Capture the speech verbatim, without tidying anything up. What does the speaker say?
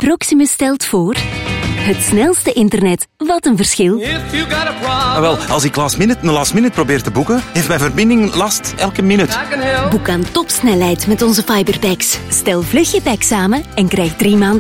Proximus stelt voor... Het snelste internet. Wat een verschil. Ah, wel, als ik last minute een last minute probeer te boeken, heeft mijn verbinding last elke minuut. Boek aan topsnelheid met onze Fiberpacks. Stel vlug je pack samen en krijg drie maanden